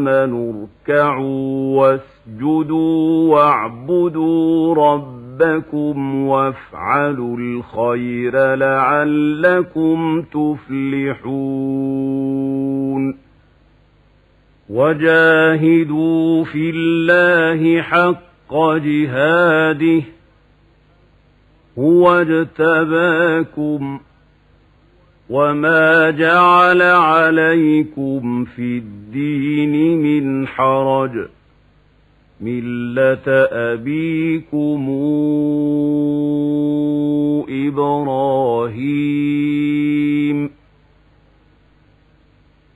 آمنوا اركعوا واسجدوا واعبدوا ربكم وافعلوا الخير لعلكم تفلحون وجاهدوا في الله حق جهاده هو اجتباكم وما جعل عليكم في الدين من حرج ملة أبيكم إبراهيم